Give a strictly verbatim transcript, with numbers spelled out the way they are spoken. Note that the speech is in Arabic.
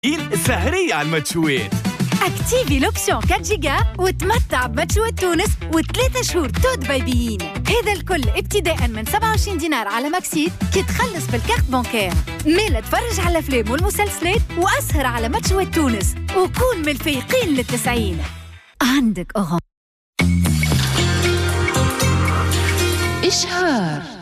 سهرية على الماتشوات. اكتيفي لوبسيون أربعة جيجا وتمتع بماتشوات تونس وثلاثة شهور تود بايبيين. هذا الكل ابتداء من سبعة وعشرين دينار على ماكسيت كي تخلص بالكارت بانكير. ميلا تفرج على الافلام والمسلسلات واسهر على ماتشوات تونس وكون من الفايقين للتسعين. عندك أغنية إشهار.